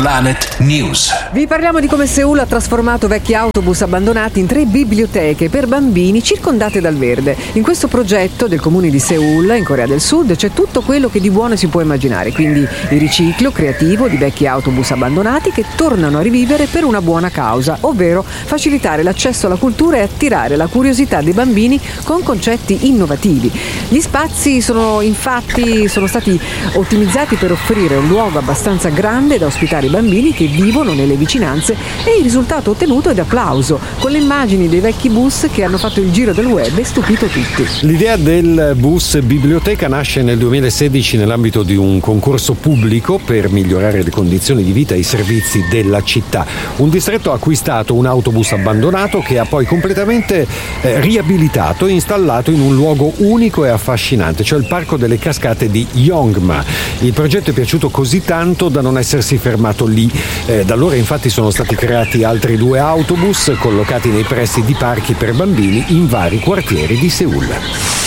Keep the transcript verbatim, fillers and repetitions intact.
Planet News. Vi parliamo di come Seul ha trasformato vecchi autobus abbandonati in tre biblioteche per bambini circondate dal verde. In questo progetto del comune di Seul, in Corea del Sud, c'è tutto quello che di buono si può immaginare, quindi il riciclo creativo di vecchi autobus abbandonati che tornano a rivivere per una buona causa, ovvero facilitare l'accesso alla cultura e attirare la curiosità dei bambini con concetti innovativi. Gli spazi sono infatti sono stati ottimizzati per offrire un luogo abbastanza grande da ospitare i bambini che vivono nelle vicinanze e il risultato ottenuto è d'applauso, con le immagini dei vecchi bus che hanno fatto il giro del web e stupito tutti. L'idea del bus biblioteca nasce nel duemilasedici nell'ambito di un concorso pubblico per migliorare le condizioni di vita e i servizi della città. Un distretto ha acquistato un autobus abbandonato che ha poi completamente eh, riabilitato e installato in un luogo unico e affascinante, cioè il Parco delle Cascate di Yongma. Il progetto è piaciuto così tanto da non essersi fermato lì. Eh, da allora infatti sono stati creati altri due autobus collocati nei pressi di parchi per bambini in vari quartieri di Seul.